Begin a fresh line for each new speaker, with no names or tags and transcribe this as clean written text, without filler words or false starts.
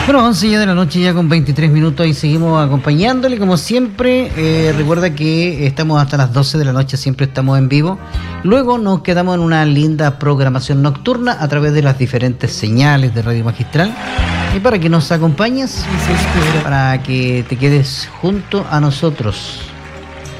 Bueno, 11 ya de la noche, ya con 23 minutos, y seguimos acompañándole como siempre. Recuerda que estamos hasta las 12 de la noche, siempre estamos en vivo. Luego nos quedamos en una linda programación nocturna a través de las diferentes señales de Radio Magistral. Y para que nos acompañes, para que te quedes junto a nosotros.